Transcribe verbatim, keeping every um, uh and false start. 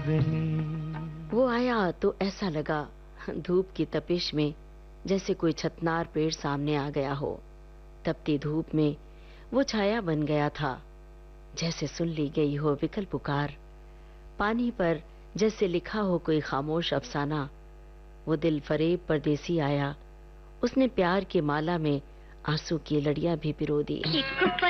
चांदनी। वो आया तो ऐसा लगा धूप की तपिश में जैसे कोई छतनार पेड़ सामने आ गया हो। तपती धूप में वो छाया बन गया था, जैसे सुन ली गई हो विकल पुकार। पानी पर जैसे लिखा हो कोई खामोश अफसाना। वो दिल फरेब परदेसी आया, उसने प्यार की माला में आंसू की लड़ियां भी पिरो दी।